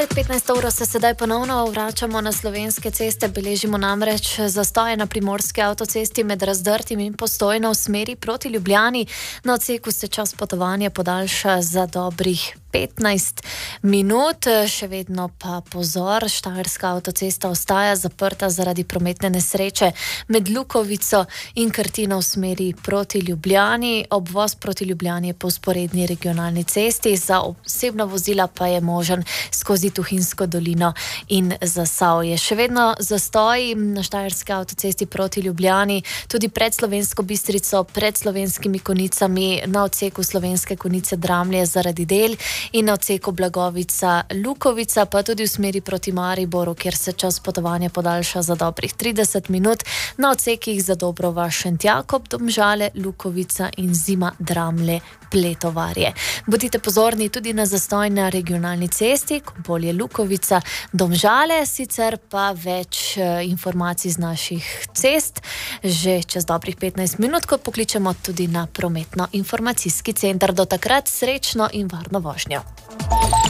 Pred 15 uro se sedaj ponovno vračamo na slovenske ceste, beležimo namreč zastoje na primorski avtocesti med Razdrtim in Postojno v smeri proti Ljubljani. Na odseku se čas potovanja podaljša za dobrih 15 minut, še vedno pa pozor, Štajerska avtocesta ostaja zaprta zaradi prometne nesreče med Lukovico in Krtino v smeri proti Ljubljani. Obvoz proti Ljubljani je po vzporedni regionalni cesti, za osebna vozila pa je možen skozi Tuhinjsko dolino in Zasavje. Še vedno zastoji na Štajerski avtocesti proti Ljubljani, tudi pred Slovensko Bistrico, pred Slovenskimi Konjicami, na odseku Slovenske Konjice Dramlje zaradi del in na odseku Blagovica-Lukovica, pa tudi v smeri proti Mariboru, kjer se čas potovanja podaljša za dobrih 30 minut, na odsekih Zadobrova-Šentjakob, Domžale, Lukovica in Zima-Dramlje-Pletovarje. Bodite pozorni tudi na zastoj na regionalni cesti, Bolje Lukovica, Domžale, sicer pa več informacij z naših cest že čez dobrih 15 minut, ko pokličemo tudi na prometno-informacijski center. Do takrat srečno in varno vožnjo.